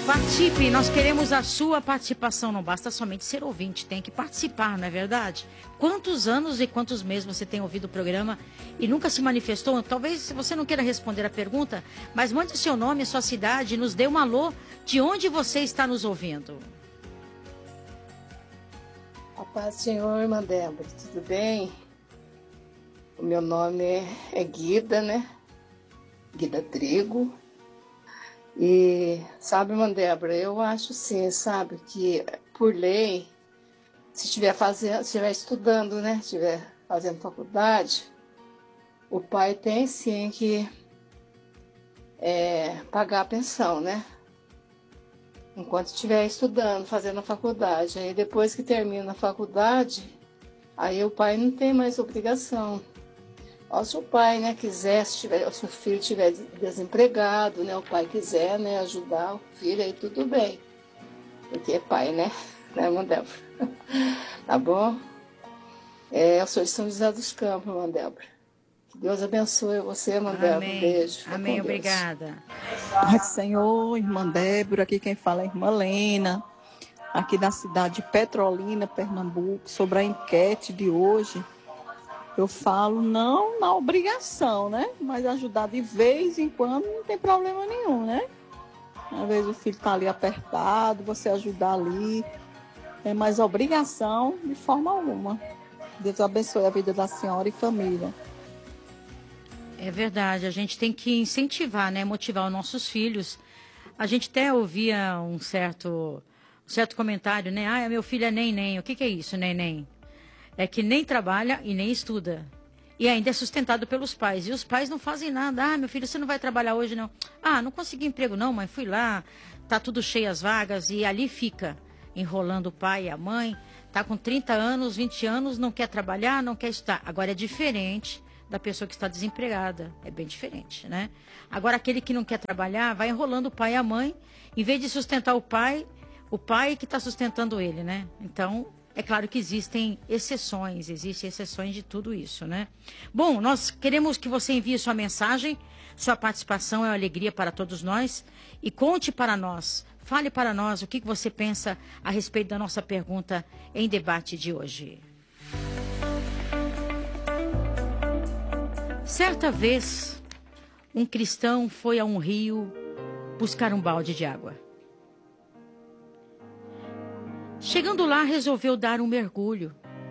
Participe, nós queremos a sua participação, não basta somente ser ouvinte, tem que participar, não é verdade? Quantos anos e quantos meses você tem ouvido o programa e nunca se manifestou? Talvez você não queira responder a pergunta, mas mande o seu nome, a sua cidade, nos dê um alô de onde você está nos ouvindo. A paz do Senhor, irmã Débora, tudo bem? O meu nome é Guida, né? Guida Trigo. E, sabe, irmã Débora, eu acho sim, sabe, que por lei, se estiver estudando, né, estiver fazendo faculdade, o pai tem sim que pagar a pensão, né? Enquanto estiver estudando, fazendo a faculdade. Aí depois que termina a faculdade, aí o pai não tem mais obrigação. Ó, se o pai, né, quiser, se o filho estiver desempregado, né, o pai quiser, né, ajudar o filho, aí tudo bem. Porque é pai, né? Né, irmã Débora? Tá bom? Eu sou de São José dos Campos, irmã Débora. Que Deus abençoe você, irmã Débora. Um beijo. Amém, obrigada. Pai do Senhor, irmã Débora, aqui quem fala é a irmã Lena, aqui da cidade de Petrolina, Pernambuco, sobre a enquete de hoje. Eu falo não na obrigação, né? Mas ajudar de vez em quando não tem problema nenhum, né? Às vezes o filho está ali apertado, você ajudar ali. Mas obrigação de forma alguma. Deus abençoe a vida da senhora e família. É verdade, a gente tem que incentivar, né? Motivar os nossos filhos. A gente até ouvia um certo comentário, né? Ah, meu filho é nem. O que é isso, nem? É que nem trabalha e nem estuda. E ainda é sustentado pelos pais. E os pais não fazem nada. Ah, meu filho, você não vai trabalhar hoje, não. Ah, não consegui emprego, não, mãe. Fui lá, tá tudo cheio as vagas. E ali fica, enrolando o pai e a mãe. Tá com 30 anos, 20 anos, não quer trabalhar, não quer estudar. Agora é diferente da pessoa que está desempregada. É bem diferente, né? Agora, aquele que não quer trabalhar, vai enrolando o pai e a mãe. Em vez de sustentar o pai que está sustentando ele, né? Então... é claro que existem exceções de tudo isso, né? Bom, nós queremos que você envie sua mensagem, sua participação é uma alegria para todos nós e conte para nós, fale para nós o que você pensa a respeito da nossa pergunta em debate de hoje. Certa vez, um cristão foi a um rio buscar um balde de água. Chegando lá, resolveu dar um mergulho.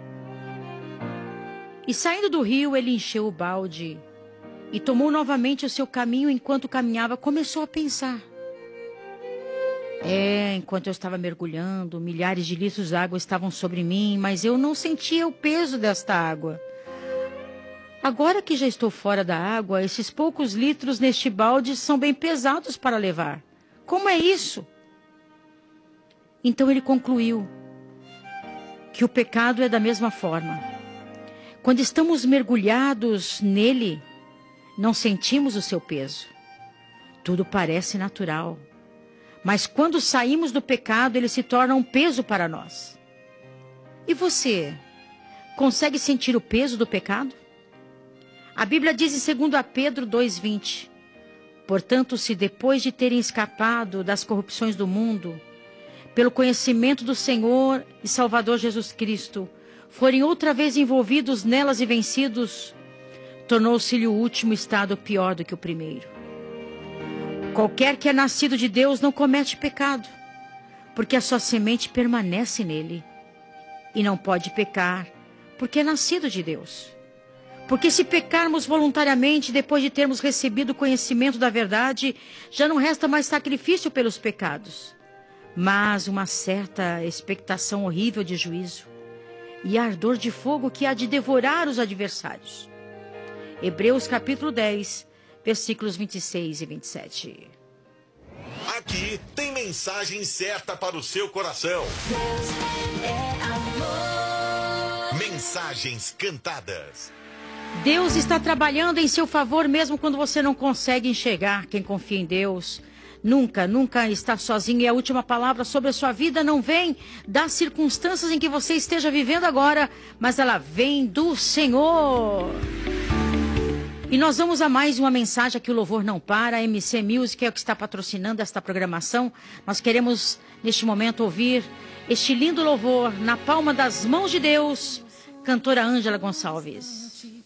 E saindo do rio, ele encheu o balde e tomou novamente o seu caminho. Enquanto caminhava, começou a pensar. Enquanto eu estava mergulhando, milhares de litros de água estavam sobre mim, mas eu não sentia o peso desta água. Agora que já estou fora da água, esses poucos litros neste balde são bem pesados para levar. Como é isso? Então ele concluiu que o pecado é da mesma forma. Quando estamos mergulhados nele, não sentimos o seu peso. Tudo parece natural. Mas quando saímos do pecado, ele se torna um peso para nós. E você, consegue sentir o peso do pecado? A Bíblia diz em 2 Pedro 2,20: portanto, se depois de terem escapado das corrupções do mundo, pelo conhecimento do Senhor e Salvador Jesus Cristo, forem outra vez envolvidos nelas e vencidos, tornou-se-lhe o último estado pior do que o primeiro. Qualquer que é nascido de Deus não comete pecado, porque a sua semente permanece nele, e não pode pecar, porque é nascido de Deus. Porque se pecarmos voluntariamente, depois de termos recebido o conhecimento da verdade, já não resta mais sacrifício pelos pecados, mas uma certa expectação horrível de juízo e ardor de fogo que há de devorar os adversários. Hebreus capítulo 10, versículos 26 e 27. Aqui tem mensagem certa para o seu coração. Deus é amor. Mensagens cantadas. Deus está trabalhando em seu favor mesmo quando você não consegue enxergar. Quem confia em Deus nunca está sozinho. E a última palavra sobre a sua vida não vem das circunstâncias em que você esteja vivendo agora, mas ela vem do Senhor. E nós vamos a mais uma mensagem aqui, o Louvor Não Para. A MC Music é o que está patrocinando esta programação. Nós queremos, neste momento, ouvir este lindo louvor na palma das mãos de Deus, cantora Ângela Gonçalves.